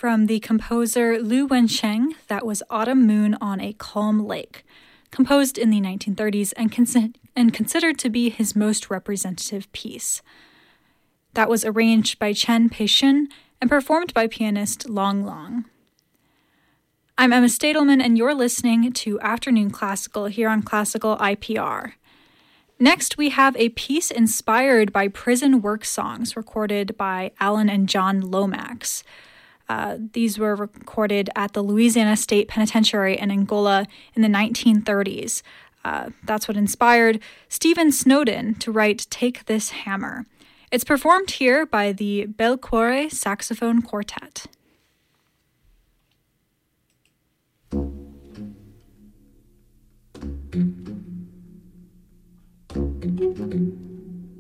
From the composer Liu Wensheng, that was Autumn Moon on a Calm Lake, composed in the 1930s and considered to be his most representative piece. That was arranged by Chen Pei-shun and performed by pianist Long Long. I'm Emma Stadelman, and you're listening to Afternoon Classical here on Classical IPR. Next, we have a piece inspired by prison work songs recorded by Alan and John Lomax. These were recorded at the Louisiana State Penitentiary in Angola in the 1930s. That's what inspired Stephen Snowden to write Take This Hammer. It's performed here by the Bel Cuore Saxophone Quartet.